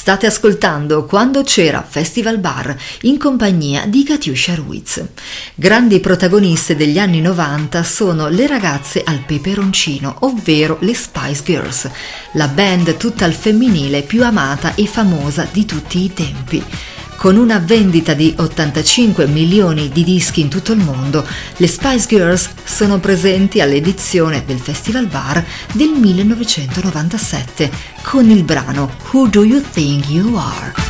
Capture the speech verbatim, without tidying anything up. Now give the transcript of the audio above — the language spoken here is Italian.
State ascoltando Quando c'era Festival Bar in compagnia di Katiuscia Ruiz. Grandi protagoniste degli anni novanta sono le ragazze al peperoncino, ovvero le Spice Girls, la band tutta al femminile più amata e famosa di tutti i tempi. Con una vendita di ottantacinque milioni di dischi in tutto il mondo, le Spice Girls sono presenti all'edizione del Festival Bar del millenovecentonovantasette con il brano Who Do You Think You Are?